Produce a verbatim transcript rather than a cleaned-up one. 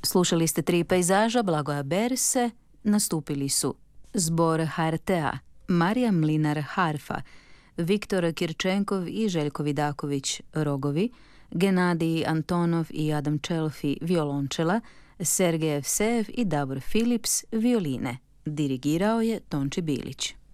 Slušali ste tri pejzaža Blagoja Berse, nastupili su Zbor H R T-a, Marija Mlinar harfa, Viktor Kirčenkov i Željko Vidaković rogovi, Genadij Antonov i Adam Čelfi violončela, Sergej Evsejev i Davor Philips violine. Dirigirao je Tonči Bilić.